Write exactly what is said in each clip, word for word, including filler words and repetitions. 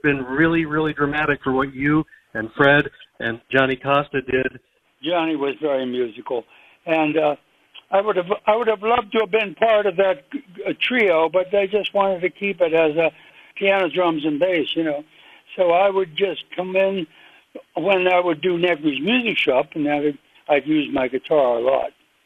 been really, really dramatic for what you and Fred and Johnny Costa did. Johnny was very musical, and uh, I would have I would have loved to have been part of that uh, trio, but they just wanted to keep it as a piano, drums, and bass, you know. So I would just come in when I would do Negri's Music Shop, and I would, I'd use my guitar a lot.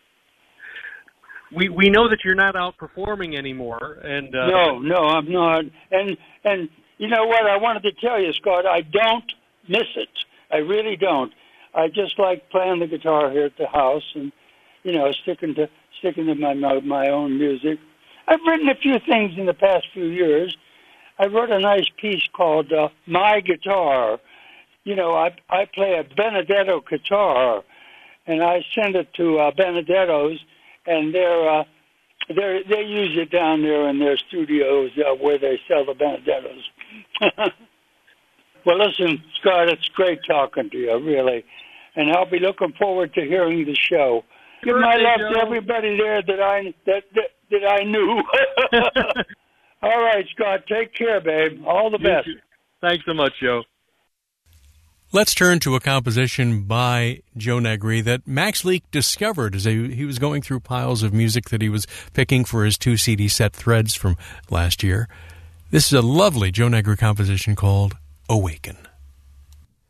We we know that you're not out performing anymore, and uh, no, no, I'm not. And and you know what? I wanted to tell you, Scott, I don't miss it. I really don't. I just like playing the guitar here at the house, and you know, sticking to sticking to my my own music. I've written a few things in the past few years. I wrote a nice piece called uh, "My Guitar." You know, I I play a Benedetto guitar, and I send it to uh, Benedetto's. And they're, uh, they're, they use it down there in their studios uh, where they sell the Benedettos. Well, listen, Scott, it's great talking to you, really. And I'll be looking forward to hearing the show. Give my love to everybody there that I, that, that, that I knew. All right, Scott, take care, babe. All the best. Thanks so much, Joe. Let's turn to a composition by Joe Negri that Max Leake discovered as he was going through piles of music that he was picking for his two C D set Threads from last year. This is a lovely Joe Negri composition called Awaken.